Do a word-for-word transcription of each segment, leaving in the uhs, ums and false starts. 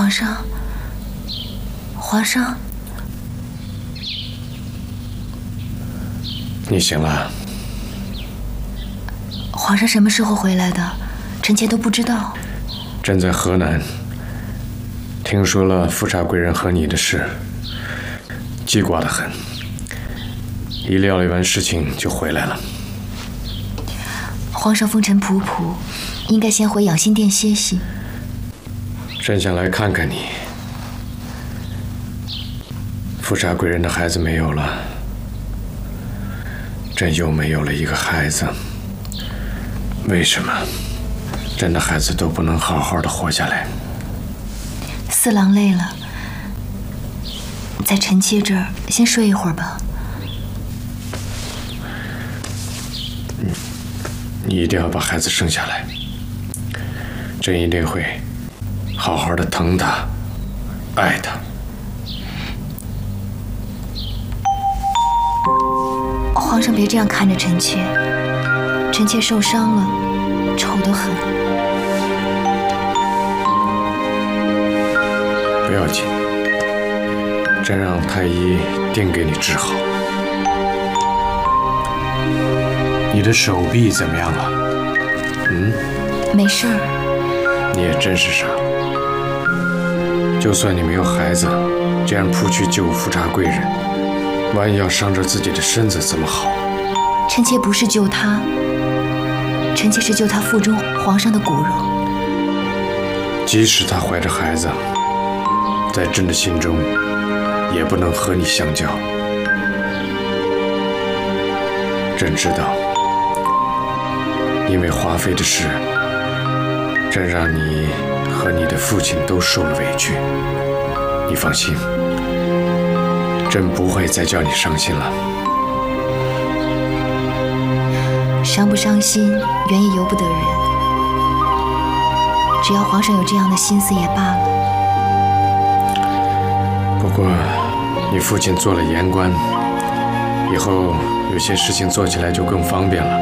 皇上，皇上， 你醒了。 皇上什么时候回来的？臣妾都不知道。 朕在河南，听说了富察贵人和你的事，记挂得很。一料理完事情就回来了。 皇上风尘仆仆，应该先回养心殿歇息。 朕想来看看你。富察贵人的孩子没有了，朕又没有了一个孩子。为什么朕的孩子都不能好好的活下来？ 四郎累了，在臣妾这儿先睡一会儿吧。 你你一定要把孩子生下来，朕一定会好好的疼他，爱他。 皇上别这样看着臣妾，臣妾受伤了，丑得很。 不要紧，朕让太医定给你治好。你的手臂怎么样了？嗯， 没事儿。 你也真是傻。就算你没有孩子，这样扑去救富察贵人，万一要伤着自己的身子怎么好？ 臣妾不是救他，臣妾是救他腹中皇上的骨肉。 即使他怀着孩子，在朕的心中也不能和你相较。朕知道，因为华妃的事，朕让你和你的父亲都受了委屈。你放心，朕不会再叫你伤心了。 伤不伤心，原也由不得人。只要皇上有这样的心思也罢了。 不过，你父亲做了言官，以后有些事情做起来就更方便了。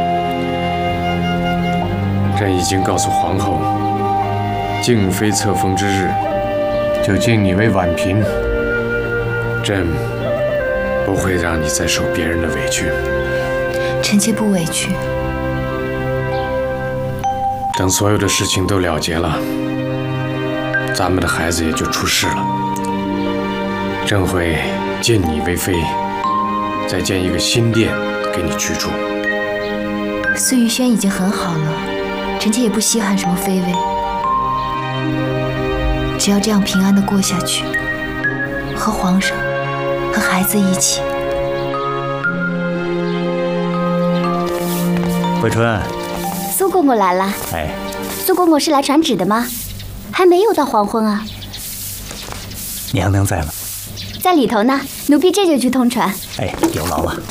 朕已经告诉皇后，敬妃册封之日，就敬你为婉嫔。朕不会让你再受别人的委屈。 臣妾不委屈。 等所有的事情都了结了，咱们的孩子也就出世了。朕会晋你为妃，再建一个新殿给你居住。 孙玉轩已经很好了，臣妾也不稀罕什么妃位，只要这样平安的过下去，和皇上和孩子一起。 慧春， 苏公公来了。 哎， 苏公公是来传旨的吗？还没有到黄昏啊。 娘娘在吗？ 在里头呢，奴婢这就去通传。 哎，有劳了。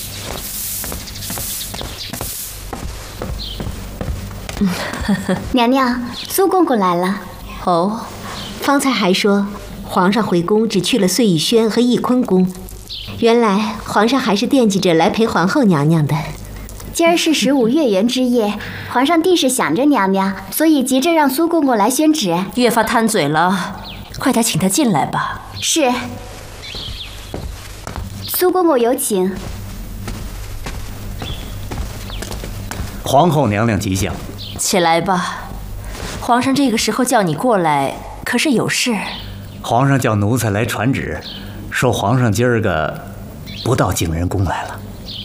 娘娘，苏公公来了。 哦，方才还说皇上回宫只去了碎玉轩和翊坤宫，原来皇上还是惦记着来陪皇后娘娘的。 今儿是十五月圆之夜，皇上定是想着娘娘，所以急着让苏公公来宣旨。 越发贪嘴了，快点请他进来吧。 是。苏公公有请。 皇后娘娘吉祥。 起来吧，皇上这个时候叫你过来，可是有事。 皇上叫奴才来传旨，说皇上今儿个不到景仁宫来了。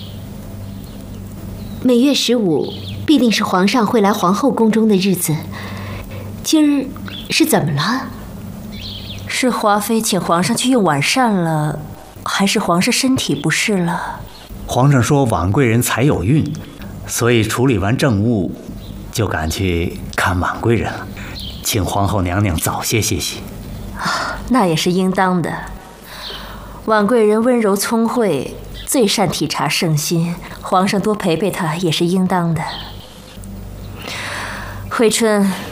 每月十五必定是皇上会来皇后宫中的日子，今儿是怎么了？ 是华妃请皇上去用晚膳了，还是皇上身体不适了？ 皇上说婉贵人才有孕，所以处理完政务就赶去看婉贵人了，请皇后娘娘早些歇息。 啊，那也是应当的。婉贵人温柔聪慧，最善体察圣心，皇上多陪陪她也是应当的。慧春，